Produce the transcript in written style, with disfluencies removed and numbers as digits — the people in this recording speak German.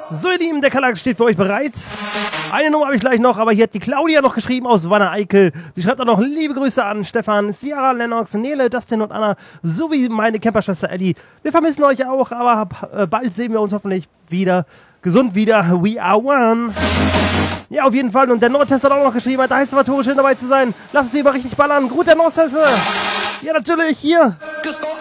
So, ihr Lieben, der Kallax steht für euch bereit. Eine Nummer habe ich gleich noch, aber hier hat die Claudia noch geschrieben aus Wanne-Eickel. Sie schreibt auch noch liebe Grüße an Stefan, Ciara, Lennox, Nele, Dustin und Anna, sowie meine Camperschwester Ellie. Wir vermissen euch auch, aber bald sehen wir uns hoffentlich wieder. Gesund wieder. We are one. Ja, auf jeden Fall. Und der Nordtest hat auch noch geschrieben, da heißt es aber schön dabei zu sein. Lass es lieber richtig ballern. Gut, der Nordtest. Ja, natürlich, hier.